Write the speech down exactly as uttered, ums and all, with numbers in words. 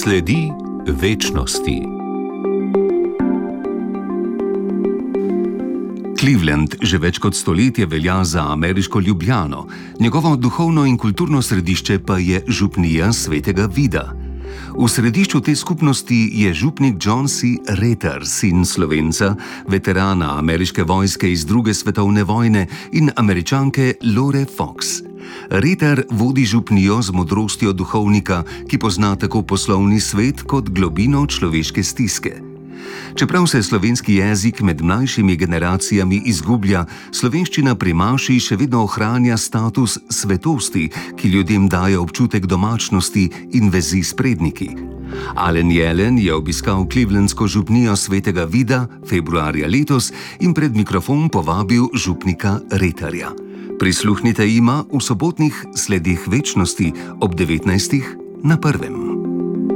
Sledi večnosti. Cleveland že več kot stoletje velja za ameriško Ljubljano, njegovo duhovno in kulturno središče pa je župnija Svetega Vida. V središču te skupnosti je župnik John C. Reter, sin Slovenca, veterana ameriške vojske iz druge svetovne vojne in Američanke Lore Fox. Reter vodi župnijo z modrostjo duhovnika, ki pozna tako poslovni svet kot globino človeške stiske. Čeprav se slovenski jezik med mlajšimi generacijami izgublja, slovenščina pri maši še vedno ohranja status svetosti, ki ljudem daje občutek domačnosti in vezi s predniki. Alen Jelen je obiskal clevelandsko župnijo Svetega Vida februarja letos in pred mikrofon povabil župnika Reterja. Prisluhnite jima v sobotnih Sledeh večnosti ob devetnajstih na prvem.